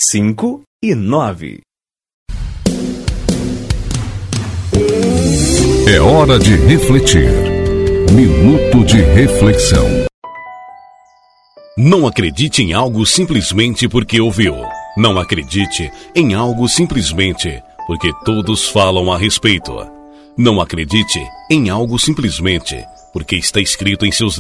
5 e 9. É hora de refletir. Minuto de reflexão. Não acredite em algo simplesmente porque ouviu. Não acredite em algo simplesmente porque todos falam a respeito. Não acredite em algo simplesmente porque está escrito em seus